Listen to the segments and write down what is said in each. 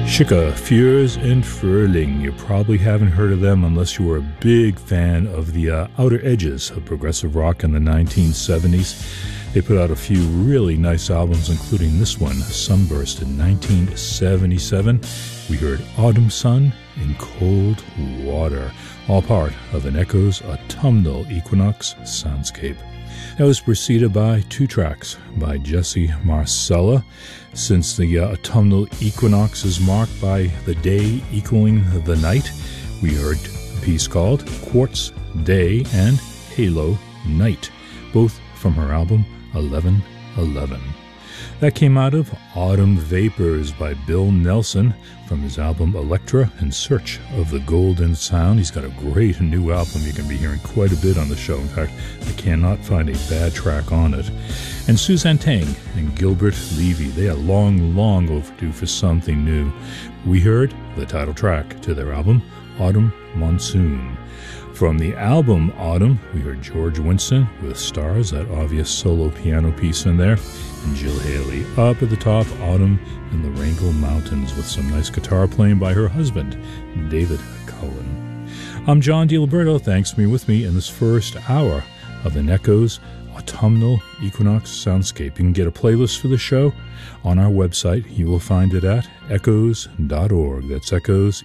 Schicke, Furs and Frühling. You probably haven't heard of them unless you were a big fan of the outer edges of progressive rock in the 1970s. They put out a few really nice albums, including this one, Sunburst, in 1977. We heard Autumn Sun and Cold Water, all part of an Echoes Autumnal Equinox soundscape. That was preceded by two tracks by Jesse Marcella. Since the autumnal equinox is marked by the day equaling the night, we heard a piece called Quartz Day and Halo Night, both from her album 1111. That came out of Autumn Vapors by Bill Nelson from his album Electra in Search of the Golden Sound. He's got a great new album you can be hearing quite a bit on the show. In fact, I cannot find a bad track on it. And Suzanne Tang and Gilbert Levy, they are long overdue for something new. We heard the title track to their album Autumn Monsoon. From the album Autumn, we heard George Winston with Stars, that obvious solo piano piece in there, and Jill Haley up at the top, Autumn in the Wrangell Mountains, with some nice guitar playing by her husband, David Cullen. I'm John DiLiberto. Thanks for being with me in this first hour of an Echoes Autumnal Equinox Soundscape. You can get a playlist for the show on our website. You will find it at echoes.org. That's Echoes,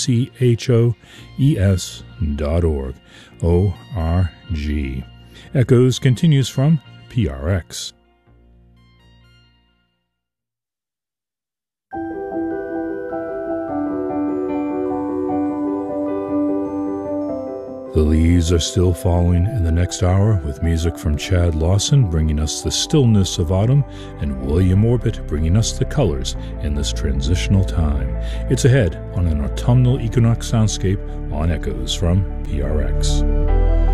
ECHOES.org. O-R-G. Echoes continues from PRX. The leaves are still falling in the next hour, with music from Chad Lawson bringing us the stillness of autumn and William Orbit bringing us the colors in this transitional time. It's ahead on an autumnal equinox soundscape on Echoes from PRX.